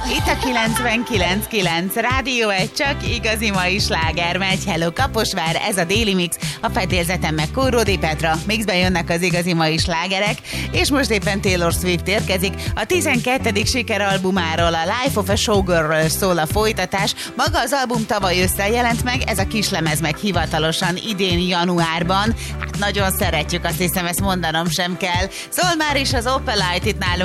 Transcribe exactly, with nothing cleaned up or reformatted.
Itt a kilencvenkilenc kilenc Rádió egy, csak igazi mai sláger megy. Hello Kaposvár, ez a Déli Mix, a fedélzeten meg Kóródi Petra. Mixben jönnek az igazi mai slágerek, és most éppen Taylor Swift érkezik. A tizenkettedik sikeralbumáról, a Life of a Showgirlről szól a folytatás. Maga az album tavaly ősszel jelent meg, ez a kislemez meg hivatalosan idén januárban. Hát nagyon szeretjük, azt hiszem, ezt mondanom sem kell. Szól már is az Opelite itt nálunk